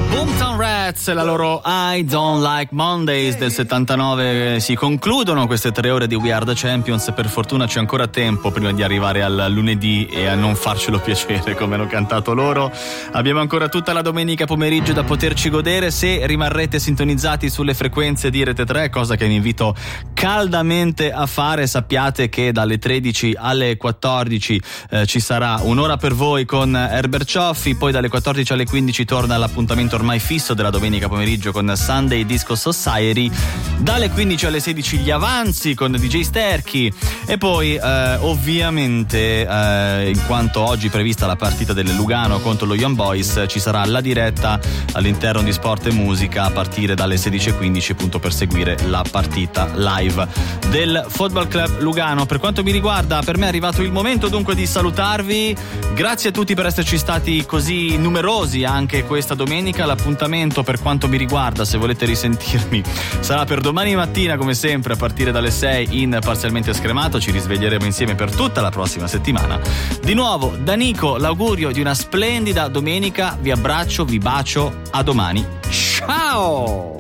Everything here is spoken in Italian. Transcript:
Boomtown Rats, la loro I Don't Like Mondays del 79 si concludono queste 3 ore di We Are The Champions. Per fortuna c'è ancora tempo prima di arrivare al lunedì e a non farcelo piacere come hanno cantato loro. Abbiamo ancora tutta la domenica pomeriggio da poterci godere se rimarrete sintonizzati sulle frequenze di Rete 3, cosa che vi invito caldamente a fare. Sappiate che dalle 13 alle 14 ci sarà un'ora per voi con Herbert Cioffi, poi dalle 14 alle 15 torna l'appuntamento ormai fisso della domenica pomeriggio con Sunday Disco Society, dalle 15 alle 16 gli avanzi con DJ Sterchi e poi ovviamente in quanto oggi prevista la partita del Lugano contro lo Young Boys, ci sarà la diretta all'interno di Sport e Musica a partire dalle 16:15 appunto per seguire la partita live del Football Club Lugano. Per quanto mi riguarda, per me è arrivato il momento dunque di salutarvi. Grazie a tutti per esserci stati così numerosi anche questa domenica. L'appuntamento per quanto mi riguarda, se volete risentirmi, sarà per domani mattina come sempre a partire dalle 6 in Parzialmente Scremato. Ci risveglieremo insieme per tutta la prossima settimana. Di nuovo da Nico l'augurio di una splendida domenica, vi abbraccio, vi bacio, a domani, ciao!